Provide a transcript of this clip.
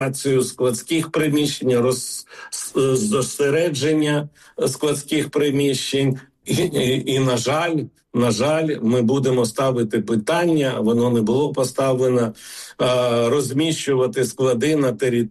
складських приміщень, зосередження складських приміщень. І на жаль, ми будемо ставити питання, воно не було поставлено, розміщувати склади на території